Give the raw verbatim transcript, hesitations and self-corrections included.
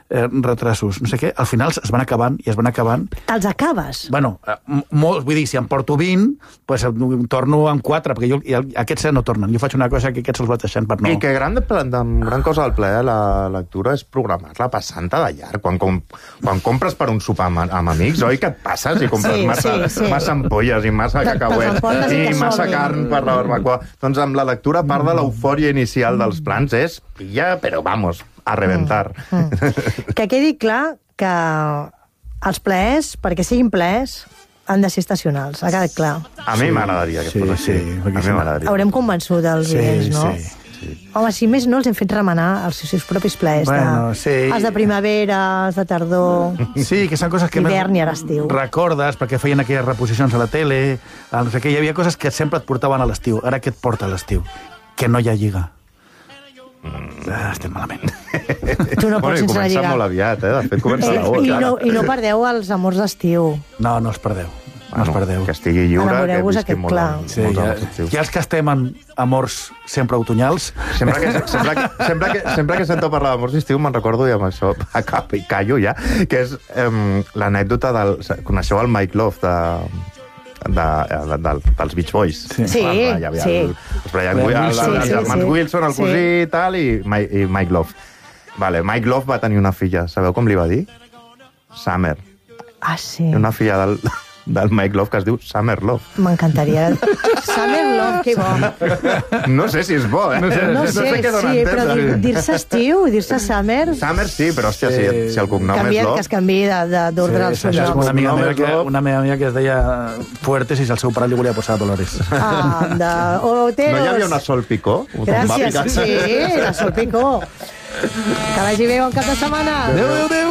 eh, retrasos, no sé què, al final es van acabant i es van acabant. Te'ls acabes? Bueno, eh, molts, vull dir, si em porto vint, pues, em torno amb quatre, perquè jo, i el, aquests no tornen. Jo faig una cosa que aquests els vaig deixant per no... I que gran, de, de, gran cosa del ple, la lectura, és programar-la passant-te de llarg. Quan, com, quan compres per un sopar amb, amb amics, oi que et passes i compres sí, massa, sí, sí. massa ampolles i massa cacauets i, i massa carn per la barbacoa. Doncs amb la lectura, part de l'eufòria inicial dels plans és pilla, però vamos, a reventar. Mm. Mm. Que quedi clar que els plaers, perquè siguin plaers, han de ser estacionals, ha quedat clar. A mi m'agradaria que sí, fos així. Sí, a mi m'agradaria. Haurem convençut els sí, oients, no? Sí. Sí. Home, si més no, els hem fet remenar els seus propis plaers. Bueno, de, sí. Els de primavera, els de tardor... Sí, que són coses que... Hivern i ara estiu. Recordes, perquè feien aquelles reposicions a la tele, no sé què, hi havia coses que sempre et portaven a l'estiu. Ara què et porta a l'estiu? Que no hi ha lliga. Mm. Ah, estem malament. Tu no pots bueno, sense la lliga. Comença molt aviat, eh? De fet, comença eh, la hora. I no, I no perdeu els amors d'estiu. No, no els perdeu. No Bueno, us perdeu. que estigui lliure, que Enamoreu-vos visqui aquest molt, clar. molt, Sí, molts ja, amors estius. ja els que estem en amors sempre otoñals... Sempre que, sempre, que, sempre, que, sempre que sento parlar d'amors d'estiu me'n recordo, i amb això acabo i callo ja, que és um, l'anècdota del... Coneixeu el Mike Love de, de, de, de, dels Beach Boys? Sí, Hi havia sí. el, els Brian Wilson, el, Sí, els sí, germans sí. Wilson, el cosí Sí. i tal, i Mike, i Mike Love. Vale, Mike Love va tenir una filla. Sabeu com li va dir? Summer. Ah, sí. Una filla del, del Mike Love que es diu Summer Love. M'encantaria. Summer Love, que bo. No sé si és bo, eh? No sé, No sé, què dona sí, a però entendre. dir- dir-se estiu, dir-se Summer... Summer sí, però hòstia, si, Sí. si el cognom Canvia, és que Love... es canvi d'ordre als Sí, seus això és noms. una amiga, No, meva és que, Love. una amiga meva que es deia Fuertes i el seu pare li volia posar Dolores. Ah, de... Oteros. No hi havia una Sol Picó? Gràcies, sí, la Sol Picó. Que vagi bé, bon cap de setmana. Adéu, adéu, adéu.